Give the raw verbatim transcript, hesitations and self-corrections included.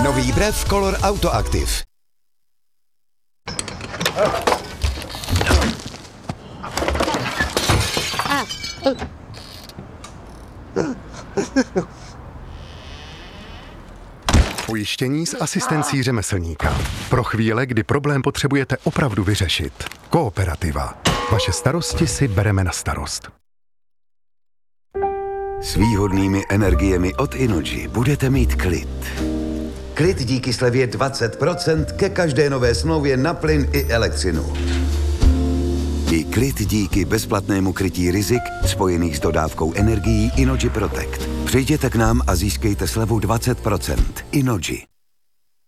Nový brev Color Auto Active. Pojištění s asistencí řemeslníka. Pro chvíle, kdy problém potřebujete opravdu vyřešit. Kooperativa. Vaše starosti si bereme na starost. S výhodnými energiemi od Innogy budete mít klid. Klid díky slevě dvacet procent ke každé nové smlouvě na plyn i elektřinu. I klid díky bezplatnému krytí rizik spojených s dodávkou energií Innogy Protect. Přijděte k nám a získejte slevu dvacet procent. Innogy.